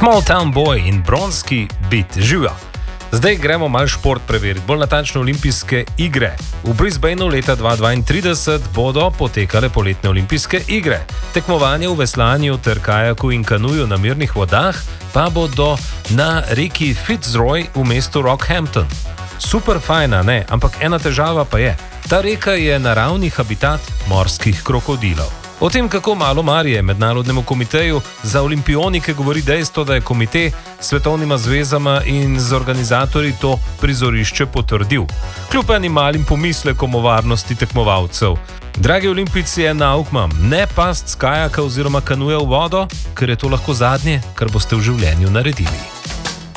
Small Town Boy in bronski bit. Živijo. Zdaj gremo malo šport preveriti, bolj natančno olimpijske igre. V Brisbaneu leta 2032 bodo potekale poletne olimpijske igre. Tekmovanje v veslanju ter kajaku in kanuju na mirnih vodah pa bodo na reki Fitzroy v mestu Rockhampton. Super fajna, ne? Ampak ena težava pa je. Ta reka je naravni habitat morskih krokodilov. O tem, kako malo mar je Mednarodnemu komiteju za olimpionike, govori dejstvo, da je komite s svetovnima zvezama in z organizatorji to prizorišče potrdil. Kljub enim malim pomislekom o varnosti tekmovalcev. Dragi olimpijci, en nauk imam, ne past s kajaka oziroma kanuja v vodo, ker je to lahko zadnje, kar boste v življenju naredili.